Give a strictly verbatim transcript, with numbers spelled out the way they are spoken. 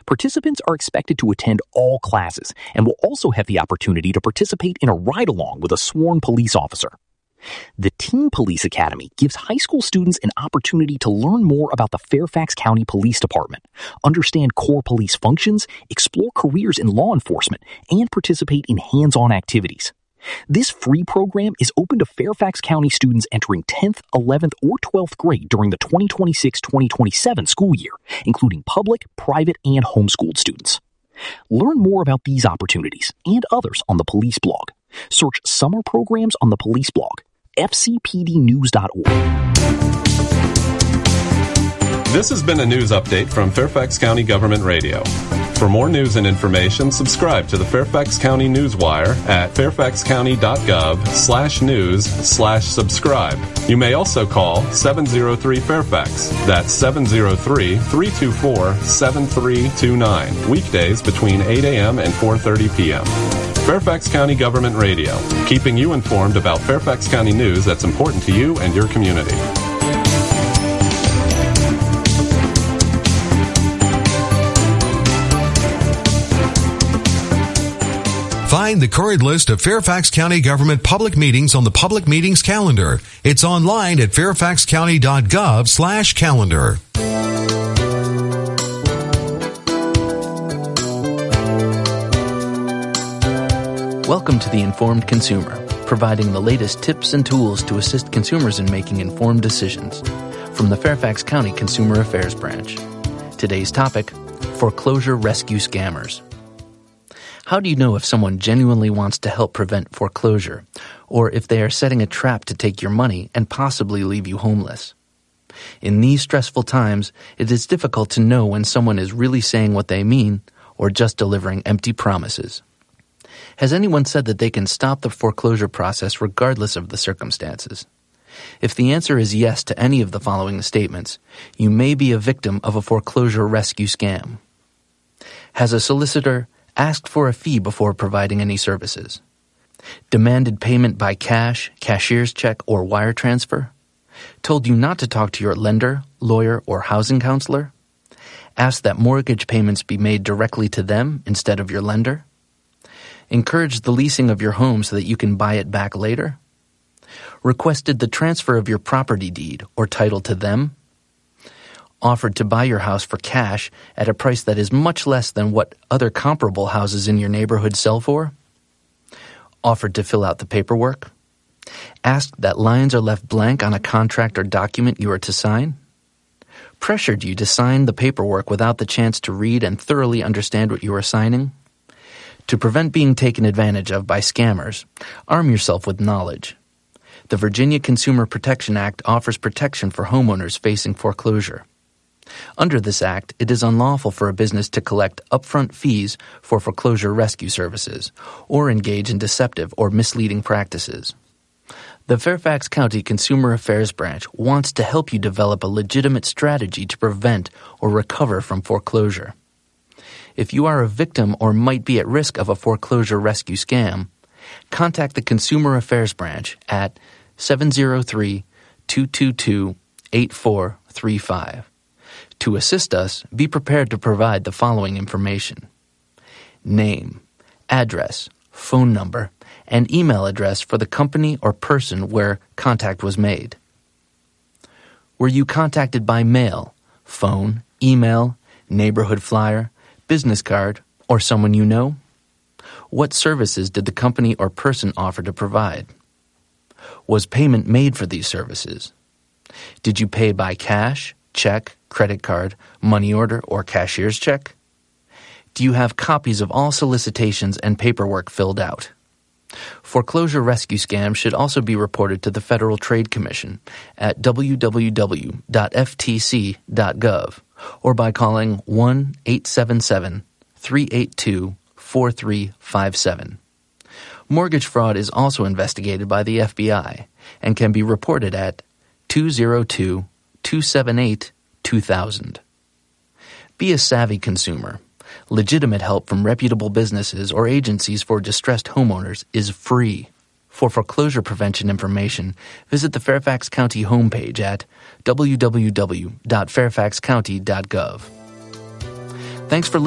Participants are expected to attend all classes and will also have the opportunity to participate in a ride-along with a sworn police officer. The Teen Police Academy gives high school students an opportunity to learn more about the Fairfax County Police Department, understand core police functions, explore careers in law enforcement, and participate in hands-on activities. This free program is open to Fairfax County students entering tenth, eleventh, or twelfth grade during the twenty twenty-six twenty twenty-seven school year, including public, private, and homeschooled students. Learn more about these opportunities and others on the Police blog. Search Summer Programs on the Police blog, f c p d news dot org. This has been a news update from Fairfax County Government Radio. For more news and information, subscribe to the Fairfax County Newswire at fairfaxcounty.gov slash news slash subscribe. You may also call seven oh three Fairfax. That's seven oh three, three two four, seven three two nine. Weekdays between eight a.m. and four thirty p.m. Fairfax County Government Radio, keeping you informed about Fairfax County news that's important to you and your community. Find the current list of Fairfax County government public meetings on the public meetings calendar. It's online at fairfaxcounty.gov slash calendar. Welcome to The Informed Consumer, providing the latest tips and tools to assist consumers in making informed decisions. From the Fairfax County Consumer Affairs Branch. Today's topic, foreclosure rescue scammers. How do you know if someone genuinely wants to help prevent foreclosure, or if they are setting a trap to take your money and possibly leave you homeless? In these stressful times, it is difficult to know when someone is really saying what they mean or just delivering empty promises. Has anyone said that they can stop the foreclosure process regardless of the circumstances? If the answer is yes to any of the following statements, you may be a victim of a foreclosure rescue scam. Has a solicitor asked for a fee before providing any services? Demanded payment by cash, cashier's check, or wire transfer? Told you not to talk to your lender, lawyer, or housing counselor? Asked that mortgage payments be made directly to them instead of your lender? Encouraged the leasing of your home so that you can buy it back later? Requested the transfer of your property deed or title to them? Offered to buy your house for cash at a price that is much less than what other comparable houses in your neighborhood sell for? Offered to fill out the paperwork? Asked that lines are left blank on a contract or document you are to sign? Pressured you to sign the paperwork without the chance to read and thoroughly understand what you are signing? To prevent being taken advantage of by scammers, arm yourself with knowledge. The Virginia Consumer Protection Act offers protection for homeowners facing foreclosure. Under this act, it is unlawful for a business to collect upfront fees for foreclosure rescue services or engage in deceptive or misleading practices. The Fairfax County Consumer Affairs Branch wants to help you develop a legitimate strategy to prevent or recover from foreclosure. If you are a victim or might be at risk of a foreclosure rescue scam, contact the Consumer Affairs Branch at seven oh three, two two two, eight four three five. To assist us, be prepared to provide the following information: name, address, phone number, and email address for the company or person where contact was made. Were you contacted by mail, phone, email, neighborhood flyer, business card, or someone you know? What services did the company or person offer to provide? Was payment made for these services? Did you pay by cash, check, credit card, money order, or cashier's check? Do you have copies of all solicitations and paperwork filled out? Foreclosure rescue scams should also be reported to the Federal Trade Commission at w w w dot f t c dot gov or by calling one eight seven seven, three eight two, four three five seven. Mortgage fraud is also investigated by the F B I and can be reported at two oh two, two seven eight, two thousand. Be a savvy consumer. Legitimate help from reputable businesses or agencies for distressed homeowners is free. For foreclosure prevention information, visit the Fairfax County homepage at w w w dot fairfax county dot gov. Thanks for listening.